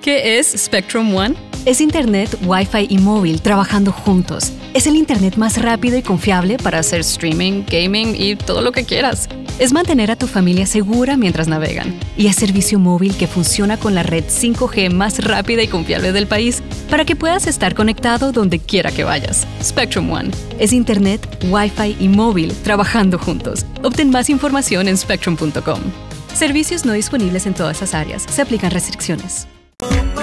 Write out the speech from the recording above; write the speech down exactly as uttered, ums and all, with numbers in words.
¿Qué es Spectrum One? Es Internet, Wi-Fi y móvil trabajando juntos. Es el Internet más rápido y confiable Para hacer streaming, gaming y todo lo que quieras. Es mantener a tu familia segura mientras navegan. Y es servicio móvil que funciona con la red cinco G más rápida y confiable del país para que puedas estar conectado donde quiera que vayas. Spectrum One. Es Internet, Wi-Fi y móvil trabajando juntos. Obtén más información en spectrum punto com. Servicios no disponibles en todas las áreas. Se aplican restricciones.